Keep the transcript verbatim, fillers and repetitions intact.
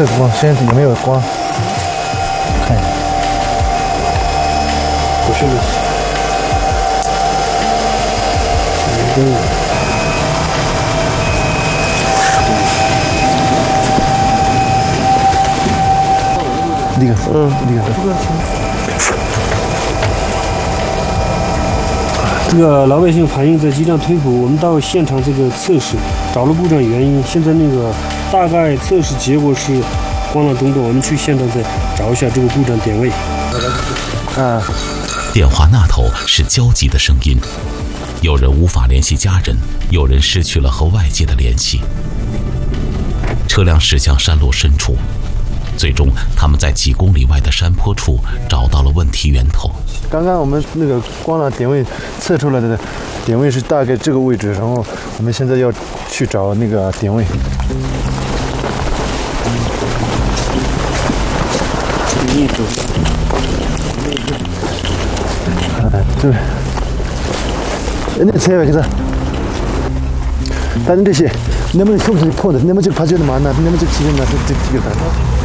测光，现在有没有光？看一下， 不是吗？嗯。 那个， 嗯， 那个， 这个老百姓反映在机站退补，我们到现场这个测试，找了故障原因。现在那个大概测试结果是光了中断，我们去现场再找一下这个故障点位。 啊， 电话那头是焦急的声音，有人无法联系家人，有人失去了和外界的联系。车辆驶向山路深处。最终，他们在几公里外的山坡处找到了问题源头。 刚刚我们那个光了点位测出来的点位是大概这个位置，然后我们现在要去找那个点位。啊，对。那车给他。但这些，那么控制破的，那么就发觉的嘛，那那么就体现那这这个。